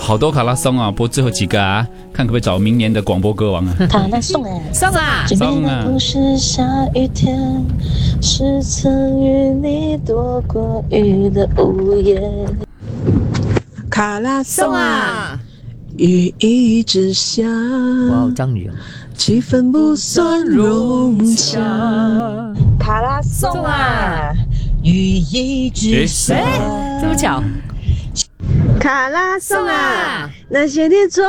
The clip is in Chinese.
好多卡拉颂啊，播最后几个啊，看可不可以找明年的广播歌王啊。 卡拉颂送啊！ 这边的不是下雨天，是曾与你躲过雨的屋檐。 卡拉送颂啊！ 雨一直下， 哇，张宇， 气氛不算融洽。 卡拉颂啊，雨一直下。 这么巧？ 卡拉颂啊， 啊！ 那些年错